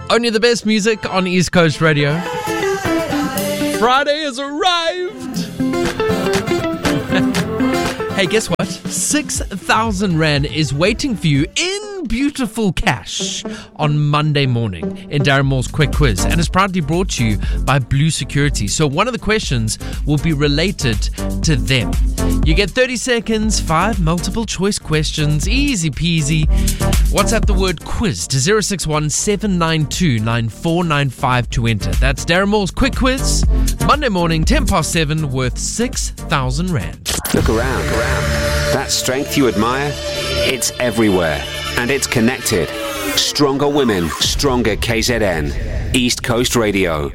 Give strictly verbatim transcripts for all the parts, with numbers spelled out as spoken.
Only the best music on East Coast Radio. Friday has arrived. Hey, guess what? six thousand Rand is waiting for you in beautiful cash on Monday morning in Darren Moore's Quick Quiz, and it's proudly brought to you by Blue Security. So one of the questions will be related to them. You get thirty seconds, five multiple choice questions, easy peasy. WhatsApp the word quiz to zero six one seven nine two nine four nine five to enter. That's Darren Moore's Quick Quiz, Monday morning, ten past seven, worth six thousand Rand. Look around, look around. That strength you admire, it's everywhere. And it's connected. Stronger women, stronger K Z N. East Coast Radio.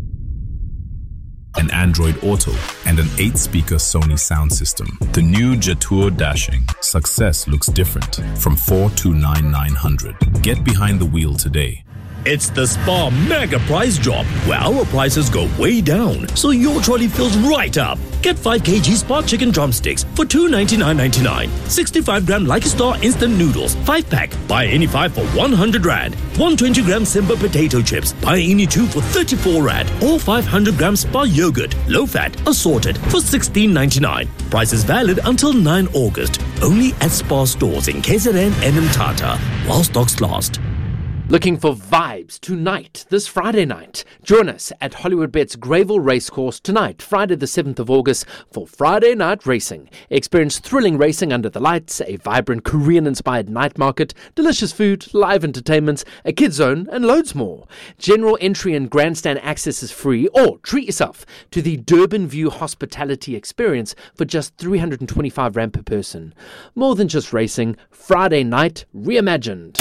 An Android Auto, and an eight-speaker Sony sound system. The new Jetour Dashing. Success looks different. From four two nine nine hundred. Get behind the wheel today. It's the Spar Mega Price Drop, where our prices go way down, so your trolley fills right up. Get five kilograms Spar Chicken Drumsticks for two ninety-nine ninety-nine. sixty-five gram Lucky Star Instant Noodles, five pack. Buy any five for one hundred Rand. one hundred twenty gram Simba Potato Chips. Buy any two for thirty-four Rand. Or five hundred gram Spar Yogurt, low fat, assorted for sixteen ninety-nine. Price is valid until nine August. Only at Spar stores in K Z N and Mthatha, while stocks last. Looking for vibes tonight, this Friday night. Join us at Hollywood Bet's Greyville Racecourse tonight, Friday the seventh of August, for Friday night racing. Experience thrilling racing under the lights, a vibrant Korean-inspired night market, delicious food, live entertainments, a kids zone, and loads more. General entry and grandstand access is free, or treat yourself to the Durban View Hospitality Experience for just three hundred twenty-five Rand per person. More than just racing, Friday night reimagined.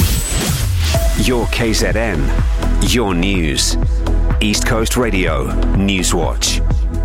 Your K Z N, your news. East Coast Radio, Newswatch.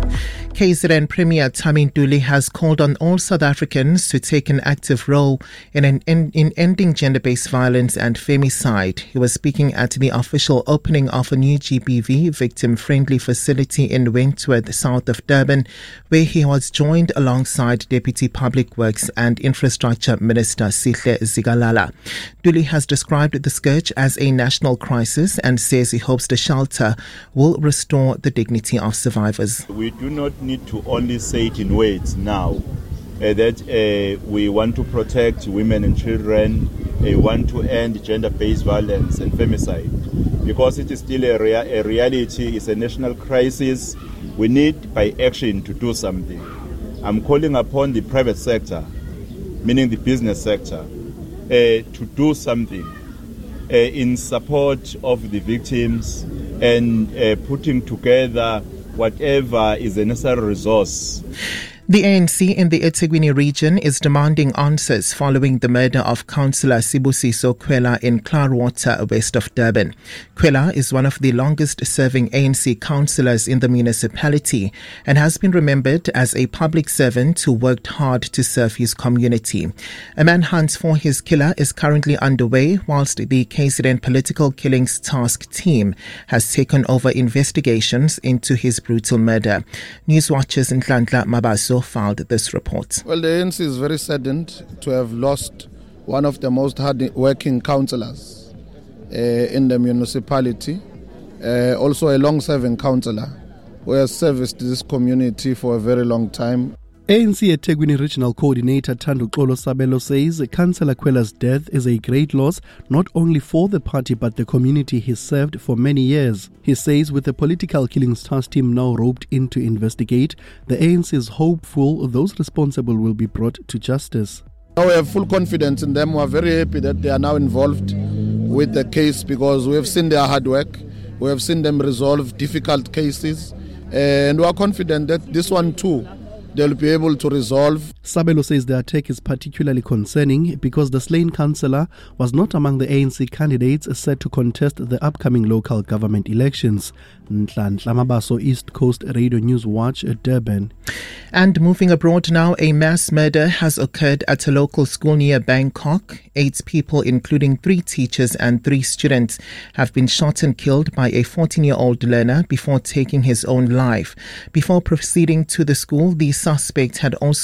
K Z N Premier Tami Ntuli has called on all South Africans to take an active role in, an, in, in ending gender-based violence and femicide. He was speaking at the official opening of a new G B V victim-friendly facility in Wentworth, south of Durban, where he was joined alongside Deputy Public Works and Infrastructure Minister Sihle Zikalala. Ntuli has described the scourge as a national crisis and says he hopes the shelter will restore the dignity of survivors. We do not need to only say it in words now uh, that uh, we want to protect women and children, uh, want to end gender-based violence and femicide, because it is still a, rea- a reality, it's a national crisis. We need by action to do something. I'm calling upon the private sector, meaning the business sector, uh, to do something uh, in support of the victims and uh, putting together whatever is a necessary resource. The A N C in the eThekwini region is demanding answers following the murder of Councillor Sibusiso Khwela in Clarwater, west of Durban. Khwela is one of the longest-serving A N C councillors in the municipality and has been remembered as a public servant who worked hard to serve his community. A manhunt for his killer is currently underway, whilst the K Z N Political Killings Task Team has taken over investigations into his brutal murder. Newswatchers in Nhlanhla Mabaso filed this report. Well, the A N C is very saddened to have lost one of the most hard-working councillors uh, in the municipality, uh, also a long-serving councillor who has serviced this community for a very long time. A N C eThekwini Regional Coordinator Thando Xolo Sabelo says Councillor Khwela's death is a great loss not only for the party but the community he served for many years. He says with the Political Killings Task Team now roped in to investigate, the A N C is hopeful those responsible will be brought to justice. We have full confidence in them. We are very happy that they are now involved with the case because we have seen their hard work. We have seen them resolve difficult cases, and we are confident that this one too they'll be able to resolve. Sabelo says the attack is particularly concerning because the slain councillor was not among the A N C candidates set to contest the upcoming local government elections. Nhlanhla Mabaso, East Coast Radio News Watch, Durban. And moving abroad now, a mass murder has occurred at a local school near Bangkok. Eight people, including three teachers and three students, have been shot and killed by a fourteen-year-old learner before taking his own life. Before proceeding to the school, the suspect had also allegedly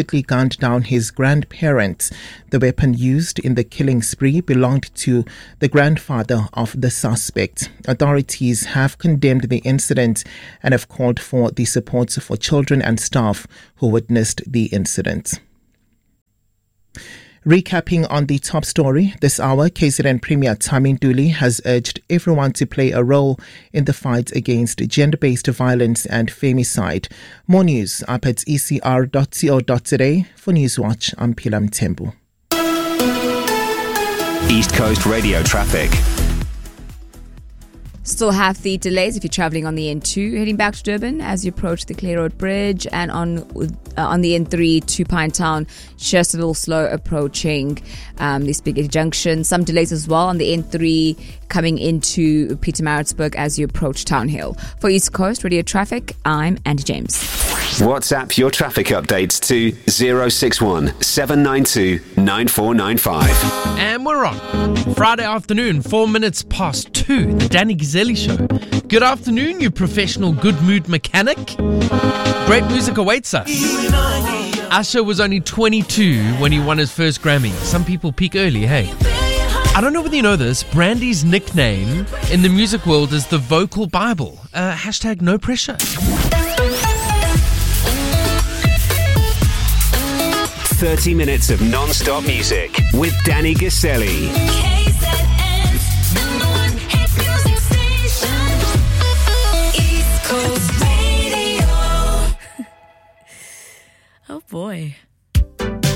allegedly gunned down his grandparents. The weapon used in the killing spree belonged to the grandfather of the suspect. Authorities have condemned the incident and have called for the support for children and staff who witnessed the incident. Recapping on the top story this hour, K Z N Premier Tami Ntuli has urged everyone to play a role in the fight against gender-based violence and femicide. More news up at e c r dot co dot za. For Newswatch, I'm Pilam Tembu. East Coast Radio traffic. Still have the delays if you're travelling on the N two heading back to Durban as you approach the Clay Road Bridge, and on uh, on the N three to Pinetown, just a little slow approaching um, the Spaghetti Junction. Some delays as well on the N three coming into Pietermaritzburg as you approach Town Hill. For East Coast Radio Traffic, I'm Andy James. WhatsApp your traffic updates to zero six one seven nine two nine four nine five. And we're on. Friday afternoon, four minutes past two, the Danny Gazzelli Show. Good afternoon, you professional good mood mechanic. Great music awaits us. Usher was only twenty-two when he won his first Grammy. Some people peak early, hey. I don't know whether you know this, Brandy's nickname in the music world is the Vocal Bible. Uh, hashtag no pressure. thirty minutes of non-stop music with Danny Gazzelli.